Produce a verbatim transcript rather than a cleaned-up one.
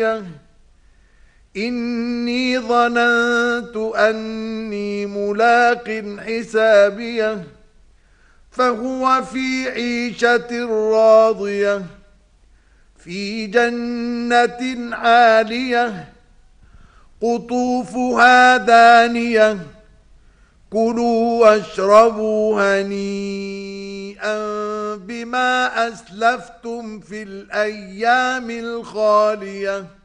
إني ظننت أني ملاق حسابيه فهو في عيشة راضية في جنة عالية قطوفها دانية كلوا واشربوا هنيئا بما أسلفتم في الأيام الخالية.